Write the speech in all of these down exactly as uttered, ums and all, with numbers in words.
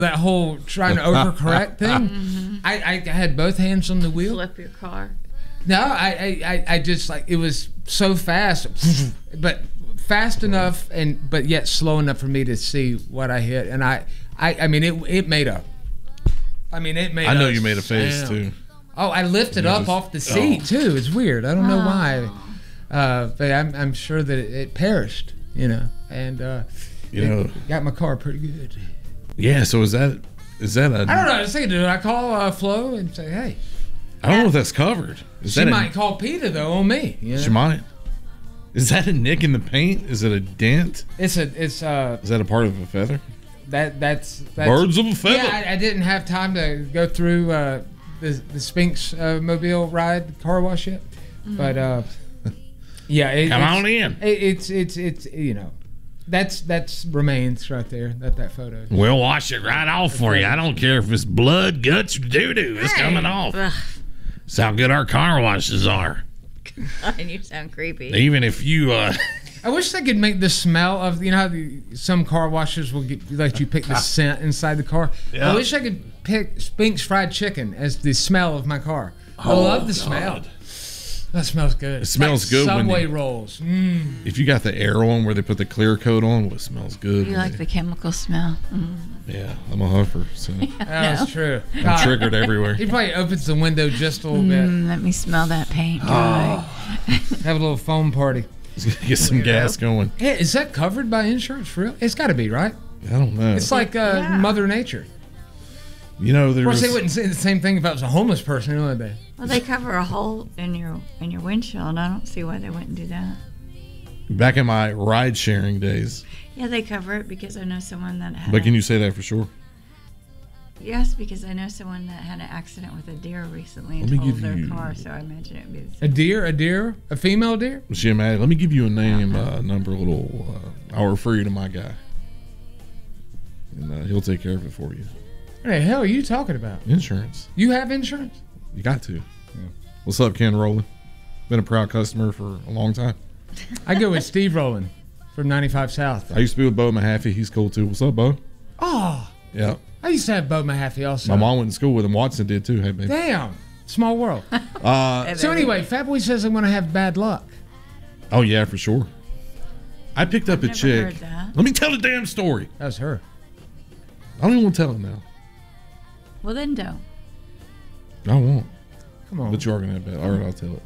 that whole trying to overcorrect thing. Mm-hmm. I, I had both hands on the wheel. Flip your car. No, I, I, I just like it was so fast, but fast enough and but yet slow enough for me to see what I hit. And I, I, I mean it it made a. I mean it made. I know a you made a face sound. too. Oh, I lifted You up just- off the seat oh. too. It's weird. I don't know Oh. why, uh, but I'm I'm sure that it, it perished. You know, and uh, You it know. got my car pretty good. Yeah. So is that is that a? I don't know. I was thinking, do I call uh, Flo and say, hey? I don't know if that's covered. Is She that might a, call Peter though on me. You know? She might. Is that a nick in the paint? Is it a dent? It's a it's uh Is that a part of a feather? that that's, that's Birds of a feather. Yeah, I, I didn't have time to go through uh, the the Spinks uh, mobile ride car wash yet, Mm-hmm. but uh, yeah, it, Come it's, on in. It, it's it's it's you know, that's that's remains right there. That that photo. We'll wash it right off for you. I don't care if it's blood, guts, or doo doo. It's coming off. Ugh. That's how good our car washes are. And you sound creepy. Even if you, uh, I wish they could make the smell of, you know how the, some car washes will get, let you pick the scent inside the car. Yeah. I wish I could pick Spink's fried chicken as the smell of my car. I love the smell. God. That smells good. It smells like good when Subway you- rolls. Mm. if you got the air on where they put the clear coat on, well, it smells good. You like the chemical smell? Mm. Yeah, I'm a huffer, so That's true. I'm God, triggered everywhere. he probably opens the window just a little bit. Mm, let me smell that paint dry. Have a little foam party. Get some gas going. Hey, is that covered by insurance for real? It's got to be, right? I don't know. It's like uh, Yeah. Mother Nature. You know, Of course, there's they wouldn't say the same thing if I was a homeless person, would they? Well, they cover a hole in your in your windshield. I don't see why they wouldn't do that. back in my ride sharing days. Yeah, they cover it because I know someone that had. But a- can you say that for sure? Yes, because I know someone that had an accident with a deer recently and Let me totaled give their you- car, so I imagine it would be the A same. deer, a deer, a female deer? Was she mad? Let me give you a name, uh, number, a little. Uh, I'll refer you to my guy, and uh, he'll take care of it for you. What the hell are you talking about? Insurance. You have insurance? You got to. What's up, Ken Rowland? Been a proud customer for a long time. I go with Steve Rowland from ninety-five South. I used to be with Bo Mahaffey. He's cool too. What's up, Bo? Oh, Yeah. I used to have Bo Mahaffey also. My mom went to school with him. Watson did too. Hey, baby. Damn. Small world. Uh, So anyway, Fat Boy says I'm going to have bad luck. oh yeah, for sure. I picked up a never chick. heard that. Let me tell the damn story. That was her. I don't even want to tell it now. Well, then don't. I won't. Come on. But you are gonna have bad. All right, I'll tell it.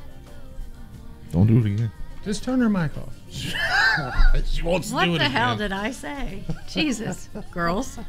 Don't do it again. Just turn her mic off. She wants What the hell did I say? Jesus, girls.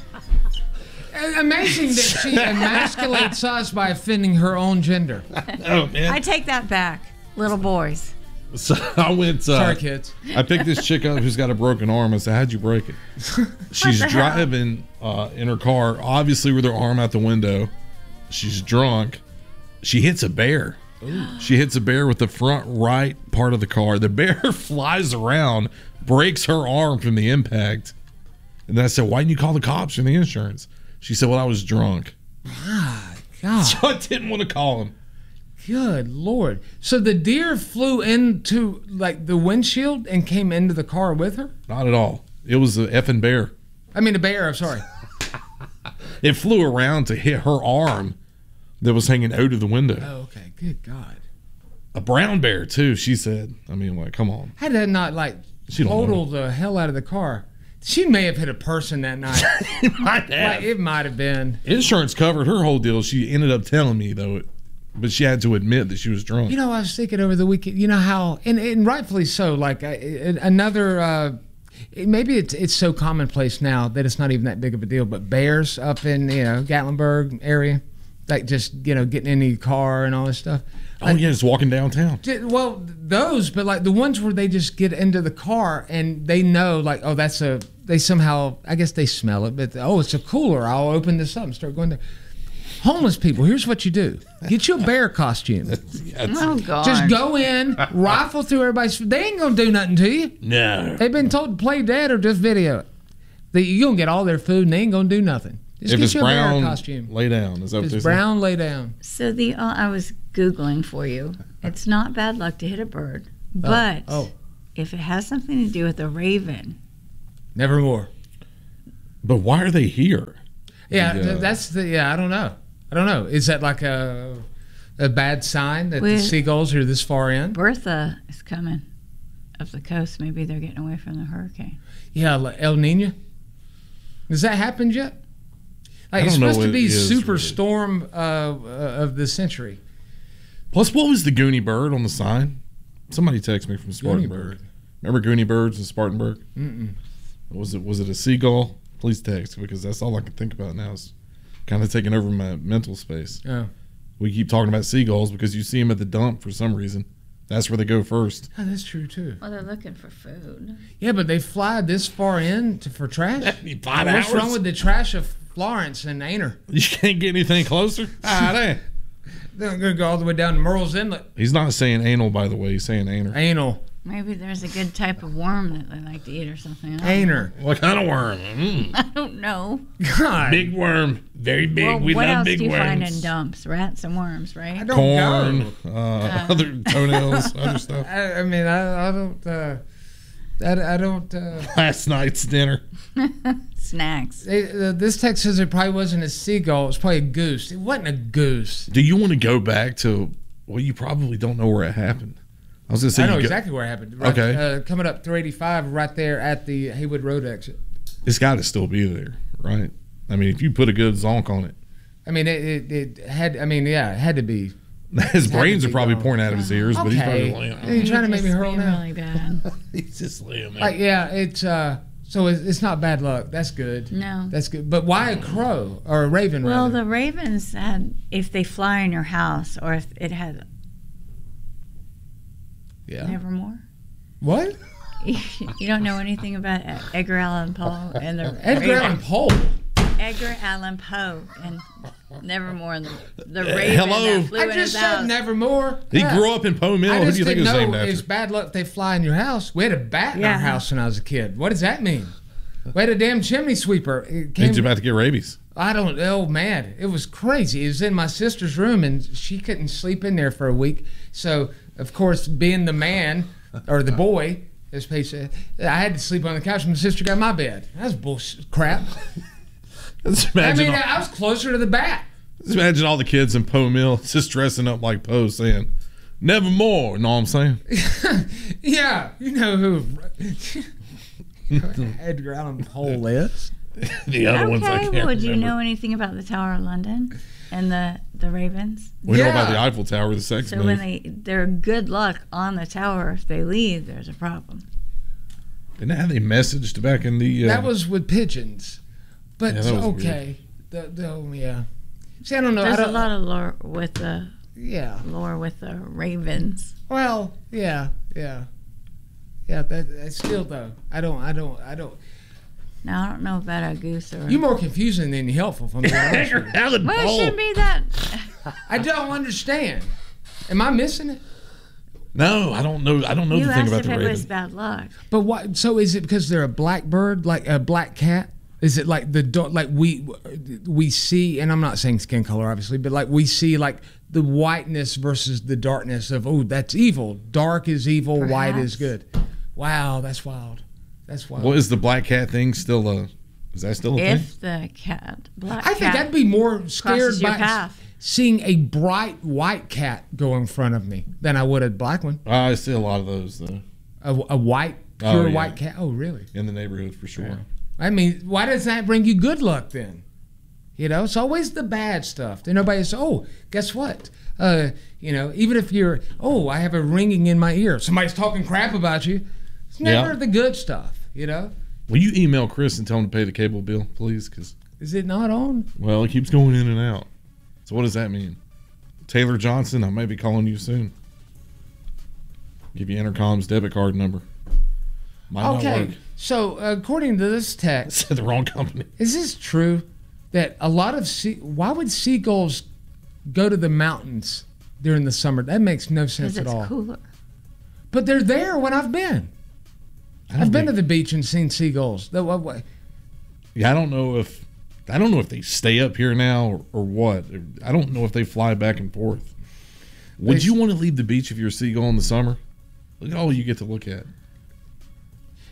Uh, Amazing that she emasculates us by offending her own gender. Oh man. I take that back. Little boys. So I went. Uh, Sorry, kids. I picked this chick up who's got a broken arm. I said, "How'd you break it?" She's the hell? driving uh, in her car, obviously with her arm out the window. She's drunk. She hits a bear. She hits a bear with the front right part of the car. The bear flies around, breaks her arm from the impact. And then I said, "Why didn't you call the cops or the insurance?" She said, "Well, I was drunk." God, So I didn't want to call him. good Lord. So the deer flew into like the windshield and came into the car with her? Not at all. It was an effing bear. I mean, a bear, I'm sorry. It flew around to hit her arm that was hanging out of the window. Oh, okay. Good God. A brown bear, too, she said. I mean, like, come on. How did that not like She don't total the hell out of the car? She may have hit a person that night. Might Like, it might have been. Insurance covered her whole deal. She ended up telling me, though, it, but she had to admit that she was drunk. You know, I was thinking over the weekend, you know how, and, and rightfully so, like I, another, uh, it- maybe it's it's so commonplace now that it's not even that big of a deal, but bears up in, you know, Gatlinburg area, like just, you know, getting in the car and all this stuff. oh, yeah, just walking downtown. J- Well, those, but like the ones where they just get into the car and they know, like, oh, that's a, they somehow, I guess they smell it, but oh, it's a cooler. I'll open this up and start going there. Homeless people, here's what you do: get you a bear costume. Oh, God. Just go in, rifle through everybody's. They ain't gonna do nothing to you. No. They've been told to play dead or just video it. They, you gonna get all their food and they ain't gonna do nothing. Just If get it's you a brown, bear costume. lay down. Is that If what they it's say? brown, lay down. So the uh, I was Googling for you. It's not bad luck to hit a bird, but oh. if it has something to do with a raven, Nevermore. But why are they here? Yeah, The, uh, th- that's the yeah. I don't know. I don't know. Is that like a a bad sign that the With- seagulls are this far in? Bertha is coming up the coast. Maybe they're getting away from the hurricane. Yeah, like El Nino. Has that happened yet? Like, I it's don't know supposed to what be it is, super really. storm uh, uh, of the century. Plus, what was the Goonie bird on the sign? Somebody text me from Spartanburg. bird. Remember Goonie birds in Spartanburg? Mm-mm. Was it was it a seagull? Please text, because that's all I can think about now is kind of taking over my mental space. Oh. We keep talking about seagulls because you see them at the dump for some reason. That's where they go first. Oh, that's true too. Well, they're looking for food. Yeah, but they fly this far in to, for trash. Five What's hours? wrong with the trash of Florence and Aner? You can't get anything closer? Ah, there. They're going to go all the way down to Merle's Inlet. He's not saying anal, by the way. He's saying aner. Anal. Maybe there's a good type of worm that they like to eat or something. I don't Aner. What kind of worm? Mm. know. I don't know. God. Big worm. Very big. Well, we what love else big do you worms. find in dumps? Rats and worms, I right? don't Corn, know. uh, other toenails, other stuff. I, I mean, I, I don't. Uh, I, I don't. Uh, Last night's dinner. Snacks. they, uh, this text says it probably wasn't a seagull. It was probably a goose. It wasn't a goose. Do you want to go back to? Well, you probably don't know where it happened. I was gonna say I know you go- exactly where it happened. Right, Okay. Uh, coming up three eighty-five, right there at the Haywood Road exit. It's got to still be there, right? I mean, if you put a good zonk on it, I mean, it, it, it had. I mean, yeah, it had to be. his to brains be are probably gone. pouring out of his ears, but he's Okay. probably laying. Are you trying to make me Just hurl being now? really bad. He's just laying there. Like, yeah, it's. Uh, so it's, it's not bad luck. That's good. No. That's good. But why a crow or a raven? Well, rather? the ravens had, if they fly in your house or if it had yeah. Nevermore. What? You don't know anything about Edgar Allan Poe and the Edgar Raven- Allan Poe. Edgar Allan Poe and Nevermore and the, the Uh, raven hello? that flew I in just his said house. Nevermore. he Yeah. grew up in Poe Mill. I Who do just you think didn't it was named know after? it's bad luck if they fly in your house. We had a bat in Yeah. our house when I was a kid. What does that mean? We had a damn chimney sweeper. It came, Means you're about to get rabies. I don't know, man. It was crazy. It was in my sister's room, and she couldn't sleep in there for a week. So, of course, being the man or the boy, as Paige said, I had to sleep on the couch. My sister got my bed. That was bullshit crap. Let's I imagine, mean, all, I was closer to the bat. let's imagine all the kids in Poe Mill just dressing up like Poe, saying, "Nevermore." Know what I'm saying? Yeah, you know who Edgar Allan Poe is. The other ones I Okay, can't would you remember. know anything about the Tower of London and the, the ravens? We know about Yeah. the Eiffel Tower, the sex So move. when they they're good luck on the tower, if they leave, there's a problem. Didn't that how they messaged back in the? Uh, That was with pigeons. But Yeah, that was okay. The, the, oh, yeah. See, I don't know. I There's don't, a lot of lore with the Yeah. lore with the ravens. Well, yeah, yeah. Yeah, that, that's still though. I don't, I don't, I don't. Now I don't know about a goose or. You're more confusing than you're helpful from the Edgar Allan well, it Poe. shouldn't be that. I don't understand. Am I missing it? No, I don't know. I don't know You the thing asked about if the it raven. was bad luck. But what? So is it because they're a black bird, like a black cat? Is it like the do- like we we see? And I'm not saying skin color, obviously, but like we see like the whiteness versus the darkness of oh, that's evil. Dark is evil. White is Perhaps. good. Wow, that's wild. That's wild. Well, is the black cat thing still a? Is that still a thing? If the cat, black I think cat, I'd be more scared crosses your by path. seeing a bright white cat go in front of me than I would a black one. I see a lot of those though A, a white, Oh, pure yeah. white cat. Oh, really? in the neighborhood for sure. I mean, why does that bring you good luck then? You know, it's always the bad stuff. Then nobody says, oh, guess what? Uh, you know, even if you're, oh, I have a ringing in my ear. Somebody's talking crap about you. It's never Yeah. the good stuff, you know? Will you email Chris and tell him to pay the cable bill, please? Because Is it not on? well, it keeps going in and out. So what does that mean? Taylor Johnson, I might be calling you soon. Give you Intercom's debit card number. Might not Okay, work. so according to this text, Said the wrong company. is this true that a lot of sea, why would seagulls go to the mountains during the summer? That makes no sense because at it's all. cooler. But they're there when I've been. I don't I've been to think- the beach and seen seagulls. The- what- what- Yeah, I don't know if I don't know if they stay up here now or, or what. I don't know if they fly back and forth. Would They- you want to leave the beach if you're a seagull in the summer? Look at all you get to look at.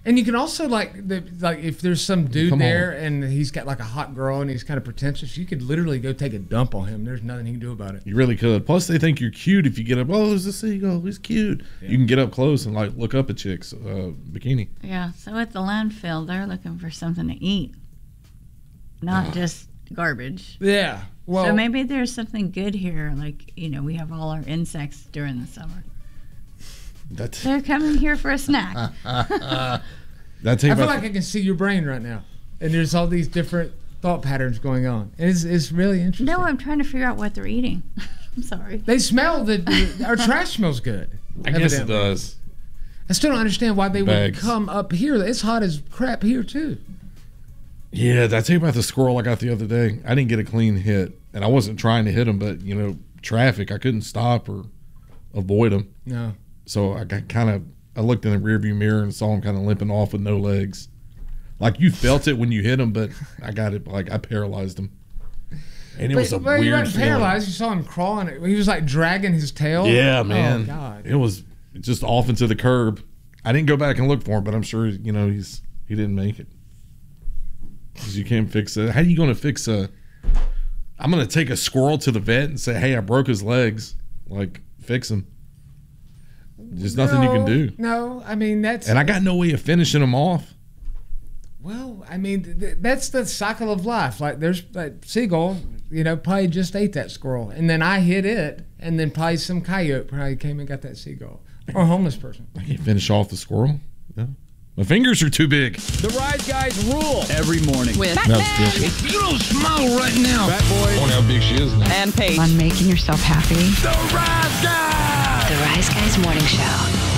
And you can also like the like if there's some dude Come there on. and he's got like a hot girl and he's kind of pretentious, you could literally go take a dump on him. There's nothing he can do about it. You really could. Plus, they think you're cute if you get up. Oh, there's a seagull. He's cute. Yeah. You can get up close and like look up at chicks' uh, bikini. Yeah. So at the landfill, they're looking for something to eat, not just garbage. Yeah. Well, So maybe there's something good here. Like, you know, we have all our insects during the summer. That's They're coming here for a snack. that's how I you feel about like I can see your brain right now, and there's all these different thought patterns going on. And it's it's really interesting. No, I'm trying to figure out what they're eating. I'm sorry. They smell the, the our trash smells good. I guess it evidently. does. I still don't understand why they Bags. would come up here. It's hot as crap here too. Yeah, that's how you about the squirrel I got the other day. I didn't get a clean hit, and I wasn't trying to hit him, but you know, traffic. I couldn't stop or avoid him. No. So I got kind of, I looked in the rearview mirror and saw him kind of limping off with no legs. Like you felt it when you hit him, but I got it, like I paralyzed him. And it But, was a well, he weird wasn't feeling. paralyzed. You saw him crawling. He was like dragging his tail. Yeah, man. Oh, God. It was just off into the curb. I didn't go back and look for him, but I'm sure, you know, he's he didn't make it. Because you can't fix it. How are you going to fix a, I'm going to take a squirrel to the vet and say, hey, I broke his legs. Like, fix him. There's nothing you can No, do. No, I mean, that's. And I got no way of finishing him off. Well, I mean, th- th- that's the cycle of life. Like, there's that seagull, you know, probably just ate that squirrel. And then I hit it, and then probably some coyote probably came and got that seagull. Or a homeless person. I can't finish off the squirrel. No. My fingers are too big. The Rise Guys rule every morning. With That was good. If you don't smile right now, Fat boy. I wonder how big she is now. and Paige. On making yourself happy. the Rise Guys! The Rise Guys Morning Show.